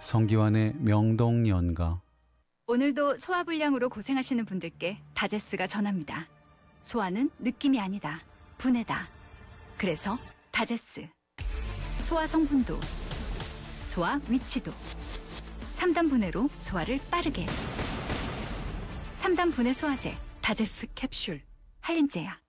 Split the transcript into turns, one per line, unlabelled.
성기환의 명동연가.
오늘도 소화불량으로 고생하시는 분들께 다제스가 전합니다. 소화는 느낌이 아니다. 분해다. 그래서 다제스. 소화 성분도, 소화 위치도. 3단 분해로 소화를 빠르게. 3단 분해 소화제 다제스 캡슐. 한림제약.